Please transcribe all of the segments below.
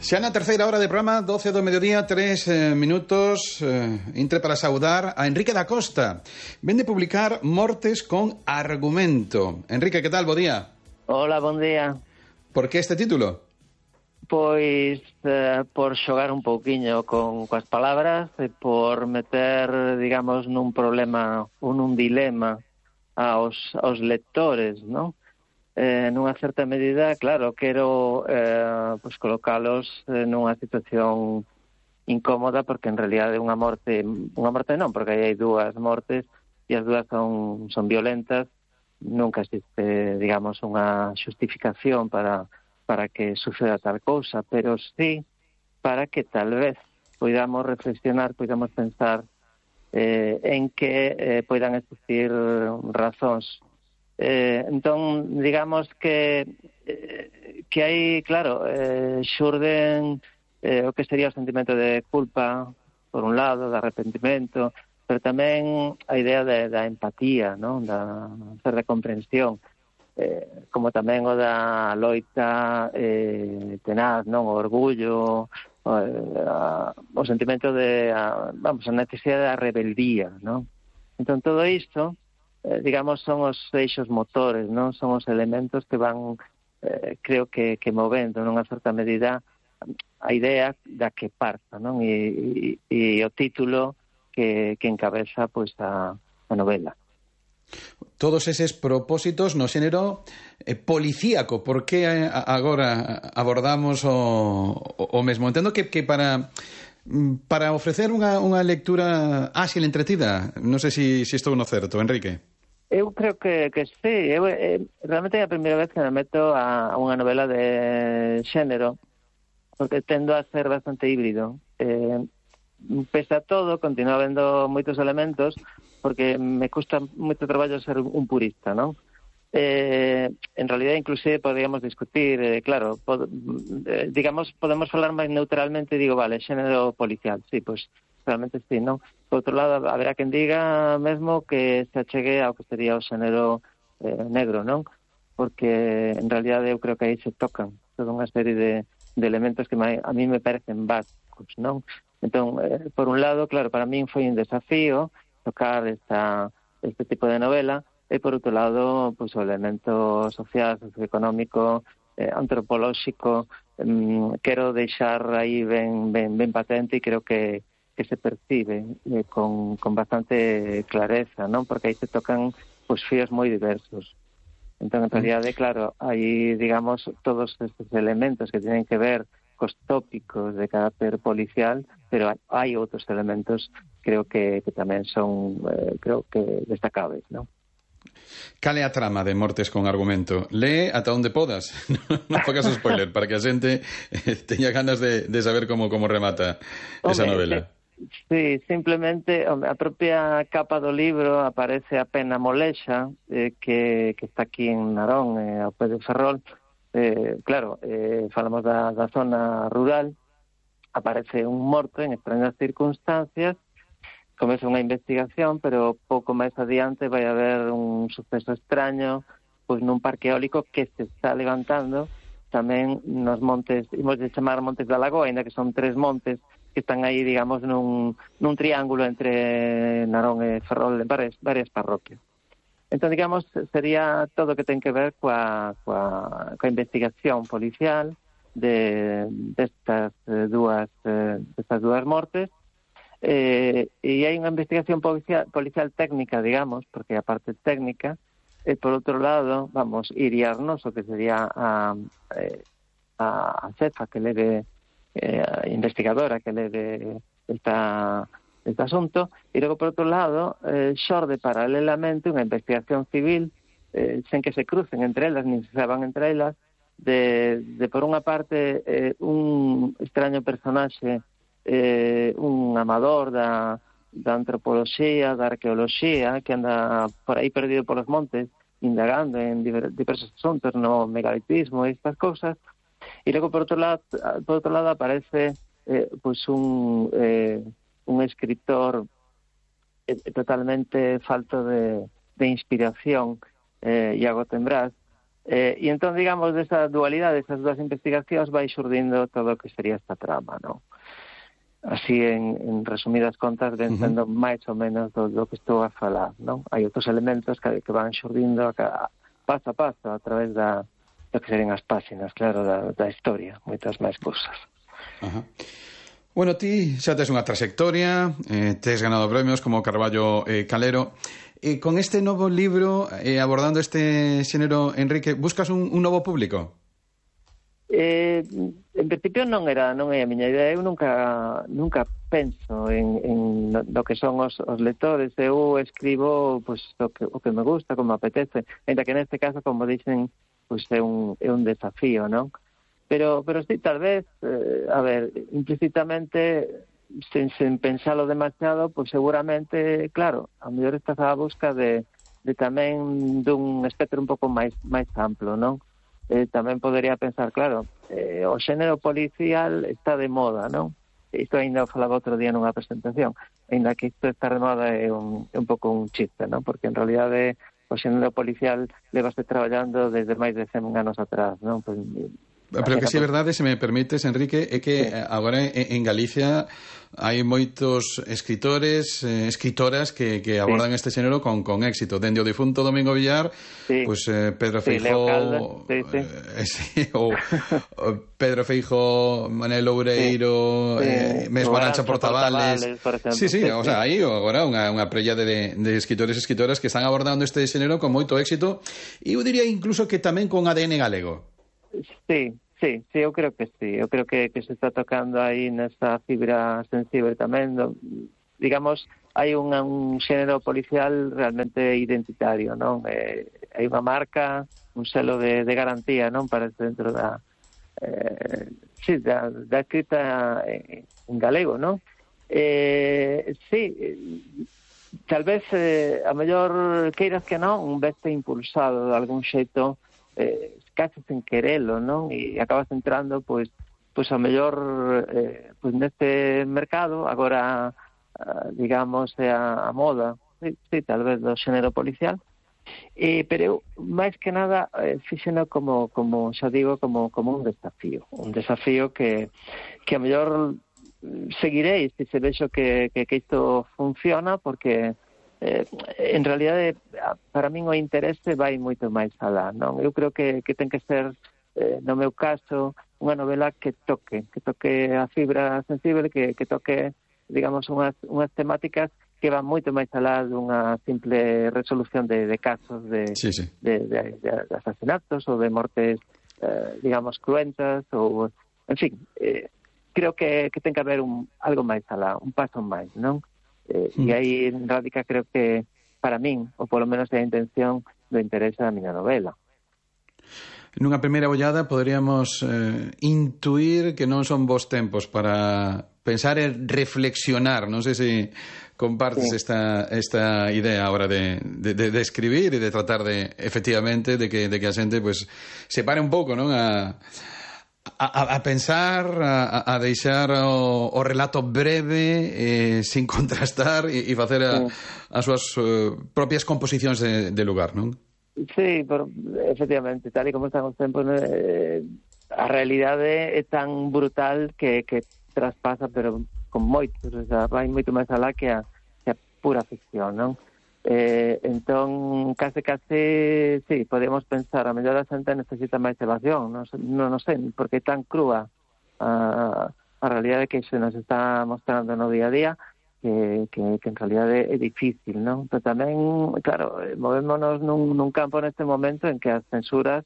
Xa na terceira hora de programa, 12 do mediodía, 3 minutos, entre para saudar a Enrique da Costa. Vende publicar Mortes con Argumento. Enrique, que tal? Bo día. Hola, bon día. Por que este título? Pois por xogar un pouquiño coas palabras e por meter, digamos, nun problema ou nun dilema aos lectores, non? Nunha certa medida, claro, quero pues colocalos nunha situación incómoda, porque en realidad unha morte non, porque aí hai dúas mortes e as dúas son violentas. Nunca existe, digamos, unha xustificación para que suceda tal cousa, pero sí para que tal vez poidamos reflexionar, poidamos pensar en que poidan existir razóns. Entón, digamos que hai, claro, xurden o que sería o sentimento de culpa, por un lado, de arrepentimento, pero tamén a idea da empatía, non? Da certa comprensión, como tamén o da loita tenaz, non? O orgullo, o sentimento de, a necesidade da rebeldía, non? Entón, todo isto, digamos, son os eixos motores, non? Son os elementos que van, creo que movendo nunha certa medida a idea da que parta, non? E o título que encabeza, pois, a novela. Todos eses propósitos no xénero policíaco. Por que agora abordamos o mesmo? Entendo que para ofrecer unha lectura áxil, entretida. Non sei se estou no certo, Enrique. Eu creo que sí. Realmente é a primeira vez que me meto a unha novela de xénero, porque tendo a ser bastante híbrido. Pese a todo, continuo vendo moitos elementos, porque me custa moito traballo ser un purista, non? En realidad, inclusive, podríamos discutir, claro, digamos, podemos falar máis neutralmente, digo, vale, xénero policial, sí, pois, realmente sí, non? Por outro lado, haberá quen diga mesmo que se achegue ao que sería o xénero negro, non? Porque, en realidad, eu creo que aí se tocan toda unha serie de elementos que a mí me parecen básicos, non? Entón, por un lado, claro, para min foi un desafío tocar este tipo de novela, e por outro lado, pues, o elemento social, socioeconómico, antropolóxico, quero deixar aí ben patente, e creo que se percibe con bastante clareza, non? Porque aí se tocan, pues, fíos moi diversos. Entón, en realidade, claro, hai, digamos, todos estes elementos que tienen que ver cos tópicos de carácter policial, pero hai outros elementos, creo que tamén son, creo que destacables, non? Cal é a trama de Mortes con Argumento? Lee ata onde podas. Non fagas spoiler, para que a xente teña ganas de saber como remata esa novela. Sí, simplemente a propia capa do libro aparece a Pena Molexa, que está aquí en Narón, ao pé de Ferrol. Claro, falamos da zona rural, aparece un morto en extrañas circunstancias, comeza unha investigación, pero pouco máis adiante vai haber un suceso extraño, pois nun parque eólico que se está levantando tamén nos montes, imos de chamar Montes da Lagoa, ainda que son 3 montes que están aí, digamos, nun triángulo entre Narón e Ferrol, en varias parroquias. Entón, digamos, sería todo o que ten que ver coa investigación policial destas dúas mortes, e hai unha investigación policial técnica, digamos, porque a parte técnica, e por outro lado, vamos, iriarnos o que sería a xefa que leve, a investigadora que leve este asunto, e logo, por outro lado, xorde paralelamente unha investigación civil sen que se crucen entre elas, nin se saban entre elas, de por unha parte, un extraño personaxe, un amador da antropoloxía, da arqueoloxía, que anda por aí perdido polos montes, indagando en diversos asuntos, no megalitismo e estas cousas, e logo, por outro lado aparece pois un escritor totalmente falto de inspiración, Iago Tembrás, E entón, digamos, desa dualidade, desas dúas investigacións vai xurdindo todo o que sería esta trama, non? Así, en resumidas contas, ven sendo máis ou menos do que estou a falar, non? Hai outros elementos que van xurdindo paso a paso a través do que serían as páxinas, claro, da historia, moitas máis cousas. Ajá. Bueno, ti xa tes unha trayectoria, tes ganado premios como Carballo Calero. Con este novo libro, abordando este xénero, Enrique, buscas un novo público? En principio non é a miña idea. Eu nunca penso en lo que son os lectores. Eu escribo pois o que me gusta, como apetece, ainda que neste caso, como dicen, pois é un desafío, non? Pero sí, tal vez, a ver, implícitamente, sen pensalo demasiado, pois seguramente, claro, a mellor estás á busca de tamén dun espectro un pouco máis amplo, non? Tamén podería pensar, claro, o xénero policial está de moda, non? Isto ainda o falaba outro día nunha presentación, ainda que isto está de moda é un pouco un chiste, non? Porque en realidade o xénero policial levase traballando desde máis de 100 anos atrás, non? Pues, pero que si é verdade, se me permites, Enrique, é que agora en Galicia hai moitos escritores, escritoras que abordan este xénero con éxito. Dende o difunto Domingo Villar, pues Pedro Feijó, ou Pedro Feijó, Manel Loureiro, mesmo Arantxa Portavales. Sí, o sea, hai agora unha prella de escritores e escritoras que están abordando este xénero con moito éxito, e eu diría incluso que tamén con ADN galego. Sí, eu creo que sí. Eu creo que se está tocando aí nesa fibra sensible tamén. Digamos, hai un xénero policial realmente identitario, non? Hai unha marca, un selo de garantía, non? Para dentro da escrita en galego, non? Sí, tal vez a mellor queiras que non, veste impulsado de algún xeito, case sen querelo, non? E acabas entrando, pois a mellor pois neste mercado, agora, digamos, é a moda, sí, tal vez do xénero policial, pero eu, máis que nada, fíxeno como xa digo, como un desafío que a mellor seguirei se vexo que isto funciona, porque en realidade, para min o interese vai moito máis alá, non? Eu creo que ten que ser, no meu caso, unha novela que toque a fibra sensible, que toque, digamos, unhas temáticas que van moito máis alá dunha simple resolución de casos de asasinatos ou de mortes, digamos, cruentas, ou, en fin, creo que ten que haber algo máis alá, un paso máis, non? E aí radica, creo que, para min, ou polo menos é a intención do interese da miña novela. Nunha primeira ollada poderíamos intuir que non son bons tempos para pensar e reflexionar. Non sei se compartes esta idea ahora de escribir e de tratar de, efectivamente, de que a xente pues se pare un pouco, non? A pensar, a deixar o relato breve, sin contrastar, e facer as súas propias composicións de lugar, non? Sí, efectivamente, tal e como están os tempos, a realidade é tan brutal que traspasa, pero con moitos, o sea, vai moito máis alá que a pura ficción, non? Entón, case, sí, podemos pensar, a mellor a xente necesita máis evasión, non sei, porque é tan crúa a realidade que se nos está mostrando no día a día, que en realidade é difícil, non? Pero tamén, claro, movémonos nun campo neste momento en que as censuras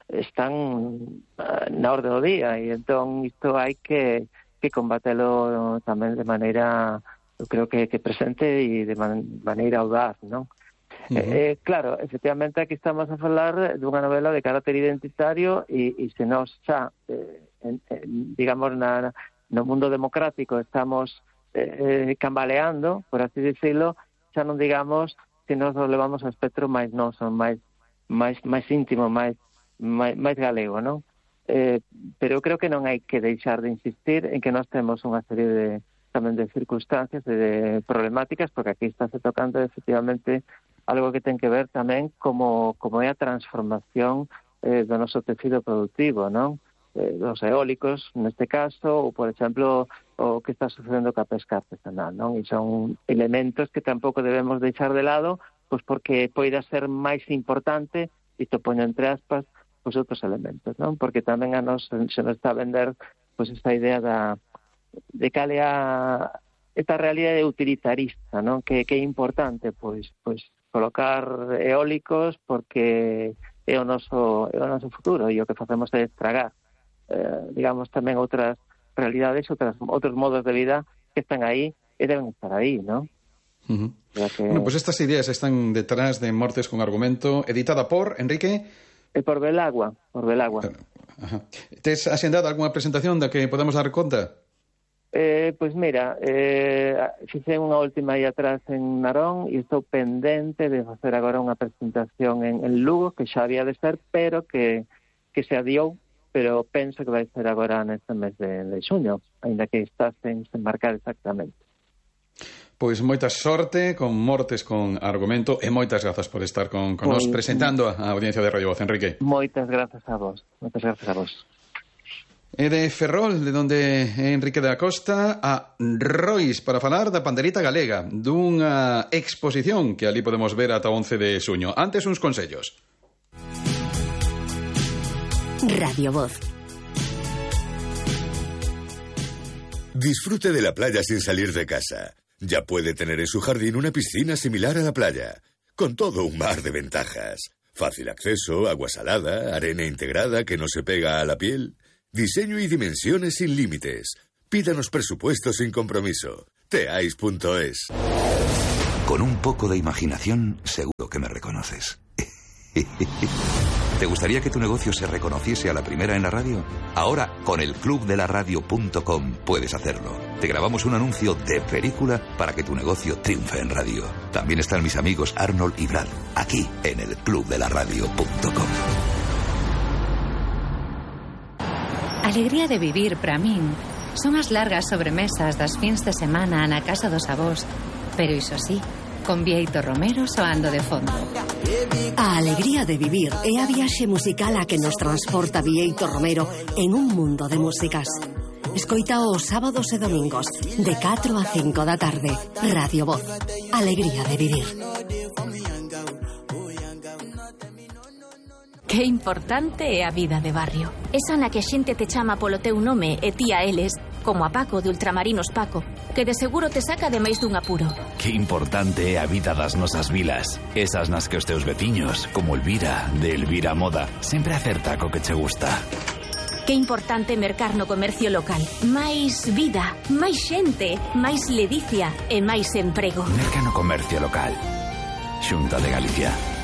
están na orde do día, e entón isto hai que combatelo tamén de maneira, eu creo que presente e de maneira audaz, non? Claro, efectivamente aquí estamos a falar dunha novela de carácter identitario, e se nós xa, digamos, no mundo democrático estamos cambaleando, por así decirlo, xa non digamos que nos lo levamos ao espectro máis noso, máis íntimo, máis galego, non? Pero eu creo que non hai que deixar de insistir en que nós temos unha serie tamén de circunstancias e de problemáticas, porque aquí está se tocando efectivamente algo que ten que ver tamén como é a transformación do noso tecido productivo, non? Dos eólicos, neste caso, ou, por exemplo, o que está sucedendo ca pesca artesanal, non? E son elementos que tampouco debemos deixar de lado, pois porque poida ser máis importante, isto poño entre aspas, pois outros elementos, non? Porque tamén a nos se nos está a vender pois esta idea de cal é esta realidade utilitarista, non? Que é importante, pois colocar eólicos porque é o noso futuro, e o que facemos é estragar digamos, tamén outras realidades, outros modos de vida que están aí e deben estar aí, non? Uh-huh. Bueno, pues estas ideas están detrás de Mortes con Argumento, editada por, Enrique? Por Belagua. Ajá. Tes asendado algunha presentación da que podamos dar conta? Pois mira, fixe unha última aí atrás en Narón e estou pendente de facer agora unha presentación en Lugo, que xa había de ser, pero que se adiou, pero penso que vai ser agora neste mes de xuño, ainda que está sen marcar exactamente. Pois moita sorte con Mortes con Argumento e moitas grazas por estar con nos presentando a audiencia de Radio Voz, Enrique. Moitas grazas a vos. E de Ferrol, de onde Enrique da Costa, a Rois, para falar da pandereta galega, dunha exposición que ali podemos ver ata 11 de xuño. Antes, uns consellos. Radio Voz. Disfrute de la playa sin salir de casa. Ya puede tener en su jardín una piscina similar a la playa, con todo un mar de ventajas. Fácil acceso, agua salada, arena integrada que no se pega a la piel, diseño y dimensiones sin límites. Pídanos presupuesto sin compromiso. Teais.es. Con un poco de imaginación, seguro que me reconoces. ¿Te gustaría que tu negocio se reconociese a la primera en la radio? Ahora, con el clubdelaradio.com puedes hacerlo. Te grabamos un anuncio de película para que tu negocio triunfe en radio. También están mis amigos Arnold y Brad, aquí en el clubdelaradio.com. Alegría de vivir para min son as largas sobremesas das fins de semana na casa dos avós, pero iso sí, con Bieito Romero soando de fondo. A alegría de vivir é a viaxe musical a que nos transporta Bieito Romero en un mundo de músicas. Escoita os sábados e domingos de 4 a 5 da tarde. Radio Voz. Alegría de vivir. Que importante é a vida de barrio. Esa na que a xente te chama polo teu nome e ti a eles, como a Paco de Ultramarinos Paco, que de seguro te saca de máis dun apuro. Que importante é a vida das nosas vilas. Esas nas que os teus veciños, como Elvira, de Elvira Moda, sempre acerta co que che gusta. Que importante mercar no comercio local. Máis vida, máis xente, máis ledicia e máis emprego. Merca no comercio local. Xunta de Galicia.